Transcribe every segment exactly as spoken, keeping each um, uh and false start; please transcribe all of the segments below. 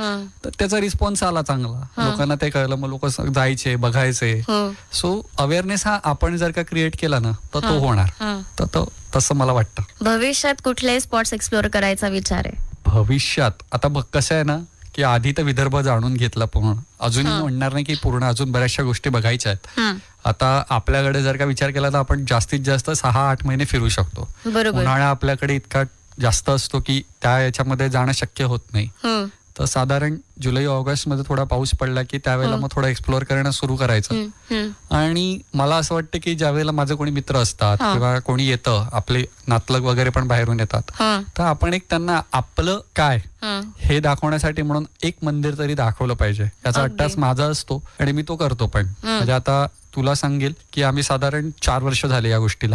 तर त्याचा रिस्पॉन्स आला चांगला, लोकांना ते कळलं, मग लोक जायचे बघायचे. सो अवेअरनेस हा आपण जर का क्रिएट केला ना तर तो होणार. तर तो तसं मला वाटतं. भविष्यात कुठले स्पॉट्स एक्सप्लोर करायचा विचार आहे? भविष्यात आता बघ कसं आहे ना की आधी तर विदर्भ जाणून घेतला पूर्ण, अजूनही म्हणणार नाही की पूर्ण, अजून बऱ्याचशा गोष्टी बघायच्या आहेत. आता आपल्याकडे जर का विचार केला तर आपण जास्तीत जास्त सहा आठ महिने फिरू शकतो. उन्हाळा आपल्याकडे इतका जास्त असतो की त्या याच्यामध्ये जाणं शक्य होत नाही. तर साधारण जुलै ऑगस्ट मध्ये थोडा पाऊस पडला की त्यावेळेला मग थोडं एक्सप्लोअर करणं सुरू करायचं. आणि मला असं वाटतं की ज्या वेळेला माझे कोणी मित्र असतात किंवा कोणी येतं, आपले नातलग वगैरे पण बाहेरून येतात, तर आपण एक त्यांना आपलं काय हे दाखवण्यासाठी म्हणून एक मंदिर तरी दाखवलं पाहिजे, याचा अट्टास माझा असतो आणि मी तो करतो पण. म्हणजे आता तुला सांगेल की आम्ही साधारण चार वर्ष झाले या गोष्टीला.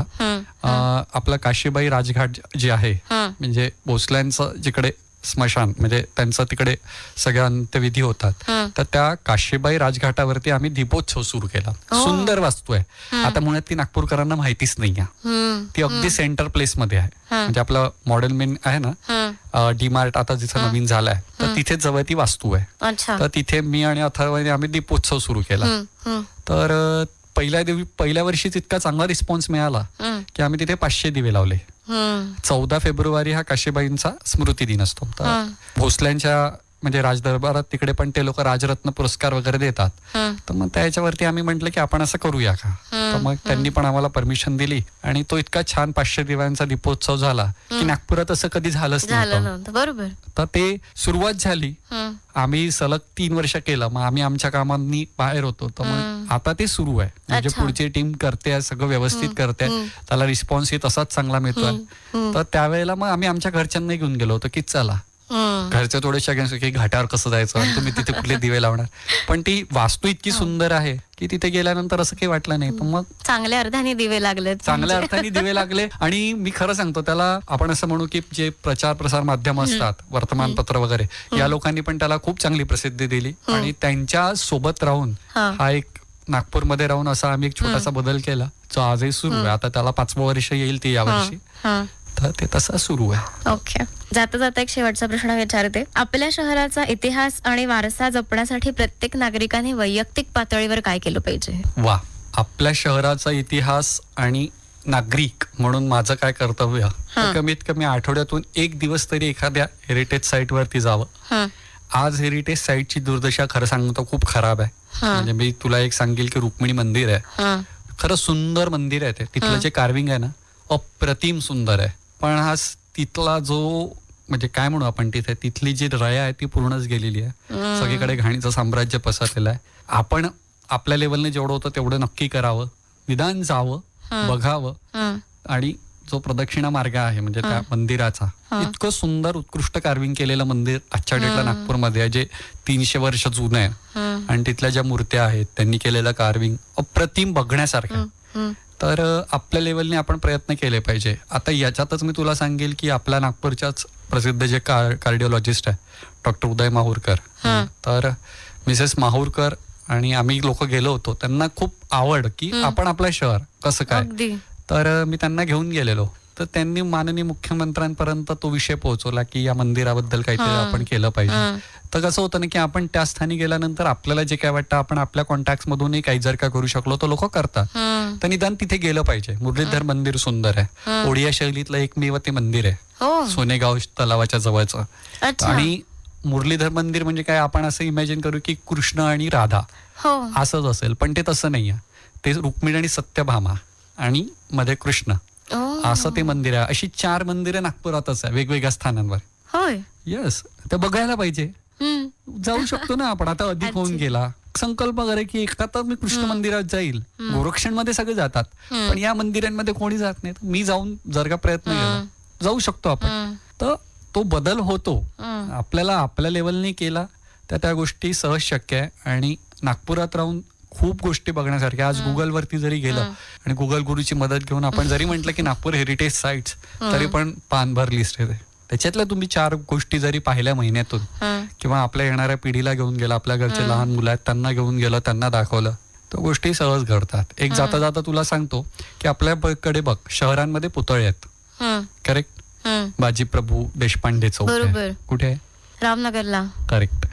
आपलं काशीबाई राजघाट जे आहे, म्हणजे भोसल्यांचं जिकडे स्मशान, म्हणजे त्यांचं तिकडे सगळ्या अंत्यविधी होतात, तर त्या काशीबाई राजघाटावरती आम्ही दीपोत्सव सुरू केला. सुंदर वास्तू आहे. आता मुळात ती नागपूरकरांना माहितीच नाही आहे. ती अगदी सेंटर प्लेस मध्ये आहे. म्हणजे आपलं मॉडेल मेन आहे ना डीमार्ट, आता जिथं नवीन झालाय, तर तिथे जवळ ती वास्तू आहे. तर तिथे मी आणि अथर्वने आम्ही दीपोत्सव सुरू केला. तर पहिल्या दिवशी पहिल्या वर्षीच इतका चांगला रिस्पॉन्स मिळाला की आम्ही तिथे पाचशे दिवे लावले. चौदा फेब्रुवारी हा काशीबाईंचा स्मृती दिन असतो. तर भोसल्यांच्या म्हणजे राजदरबारात तिकडे पण ते लोक राजरत्न पुरस्कार वगैरे देतात. तर मग त्याच्यावरती आम्ही म्हटलं की आपण असं करूया का. तर मग त्यांनी पण आम्हाला परमिशन दिली आणि तो इतका छान पाचशे दिव्यांचा दीपोत्सव झाला की नागपुरात असं कधी झालंच नव्हतं. बरोबर. तर ते सुरुवात झाली, आम्ही सलग तीन वर्ष केलं, मग आम्ही आमच्या कामांनी बाहेर होतो. तर मग आता ते सुरू आहे, म्हणजे पुढची टीम करते, सगळं व्यवस्थित करते, त्याला रिस्पॉन्स ही तसाच चांगला मिळतोय. तर त्यावेळेला मग आम्ही आमच्या घरच्यांना घेऊन गेलो होतो की चला, घरच्या थोडेशा की घाटावर कसं जायचं आणि तुम्ही तिथे कुठले दिवे लावणार. पण ती वास्तू इतकी सुंदर आहे की तिथे गेल्यानंतर असं काही वाटलं नाही. तर मग चांगल्या अर्थाने दिवे लागले, चांगल्या अर्थाने दिवे लागले. आणि मी खरं सांगतो, त्याला आपण असं म्हणू की जे प्रचार प्रसार माध्यम असतात, वर्तमानपत्र वगैरे, या लोकांनी पण त्याला खूप चांगली प्रसिद्धी दिली. आणि त्यांच्या सोबत राहून हा एक नागपूरमध्ये राहून असा आम्ही एक छोटासा बदल केला, जो आजही सुरू आहे. आता त्याला पाचवं वर्ष येईल ती यावर्षी, तर ते तसं सुरू आहे. ओके. जाता जाता एक शेवटचा प्रश्न विचारते. आपल्या शहराचा इतिहास आणि वारसा जपण्यासाठी प्रत्येक नागरिकाने वैयक्तिक पातळीवर काय केलं पाहिजे? वा, आपल्या शहराचा इतिहास आणि नागरिक म्हणून माझं काय कर्तव्य, कमीत कमी आठवड्यातून एक दिवस तरी एखाद्या हेरिटेज साईट वरती जावं. आज हेरिटेज साईटची दुर्दशा खरं सांगतो खूप खराब आहे. म्हणजे मी तुला एक सांगेल की रुक्मिणी मंदिर आहे, खरं सुंदर मंदिर आहे ते. तिथलं जे कार्विंग आहे ना अप्रतिम सुंदर आहे. पण हा तिथला जो म्हणजे काय म्हणू आपण, तिथे तिथली जी रया आहे ती पूर्णच गेलेली आहे. सगळीकडे घाणीचं साम्राज्य पसरलेलं आहे. आपण आपल्या लेवलने जेवढं होतं तेवढं नक्की करावं, निदान जावं, बघावं. आणि जो प्रदक्षिणा मार्ग आहे म्हणजे त्या मंदिराचा, इतकं सुंदर उत्कृष्ट कार्विंग केलेलं मंदिर आजच्या डेटला नागपूरमध्ये आहे, जे तीनशे वर्ष जुनं आहे. आणि तिथल्या ज्या मूर्त्या आहेत त्यांनी केलेलं कार्विंग अप्रतिम बघण्यासारखं. तर आपल्या लेवलने आपण प्रयत्न केले पाहिजे. आता याच्यातच मी तुला सांगेल की आपल्या नागपूरच्याच प्रसिद्ध जे कार्डिओलॉजिस्ट आहे डॉक्टर उदय माहूरकर, तर मिसेस माहूरकर आणि आम्ही लोक गेलो होतो, त्यांना खूप आवड की आपण आपलं शहर कसं काय. तर मी त्यांना घेऊन गेलेलो, तर त्यांनी माननीय मुख्यमंत्र्यांपर्यंत तो विषय पोहोचवला की या मंदिराबद्दल काहीतरी आपण केलं पाहिजे. तर कसं होतं ना की आपण त्या स्थानी गेल्यानंतर आपल्याला जे काय वाटतं आपण आपल्या कॉन्टॅक्ट मधूनही काही जर का करू शकलो तर लोक करतात. तर निदान तिथे गेलं पाहिजे. मुरलीधर मंदिर सुंदर आहे, ओडिया शैलीतलं एकमेव ते मंदिर आहे, सोनेगाव तलावाच्या जवळचं. आणि मुरलीधर मंदिर म्हणजे काय, आपण असं इमॅजिन करू की कृष्ण आणि राधा असंच असेल, पण ते तसं नाही आहे. ते रुक्मिणी आणि सत्यभामा आणि मध्ये कृष्ण असं ते मंदिर आहे. अशी चार मंदिरं नागपुरातच आहे वेगवेगळ्या स्थानांवर. होय. येस, ते बघायला पाहिजे. जाऊ शकतो ना आपण. आता अधिक होऊन गेला, संकल्प करे की एखादा मी कृष्ण मंदिरात जाईल. गोरक्षण मध्ये सगळे जातात, पण या मंदिरांमध्ये कोणी जात नाही. मी जाऊन जर का प्रयत्न केला, जाऊ शकतो आपण. तर तो बदल होतो. आपल्याला आपल्या लेवलने केला तर त्या गोष्टी सहज शक्य आहे. आणि नागपुरात राहून खूप गोष्टी बघण्यासारख्या. आज गुगल वरती जरी गेलं आणि गुगल गुरुची मदत घेऊन आपण जरी म्हटलं की नागपूर हेरिटेज साइट्स, तरी पण पानभर लिस्ट आहे. त्याच्यातल्या तुम्ही चार गोष्टी जरी पाहिल्या महिन्यातून, किंवा आपल्या येणाऱ्या पिढीला घेऊन गेला, आपल्या घरचे लहान मुलं आहेत त्यांना घेऊन गेलं, त्यांना दाखवलं, तर गोष्टी सहज घडतात. एक जाता जाता तुला सांगतो की आपल्याकडे बघ शहरांमध्ये पुतळे आहेत, करेक्ट. बाजीप्रभू देशपांडे चौक कुठे आहे? रामनगरला. करेक्ट.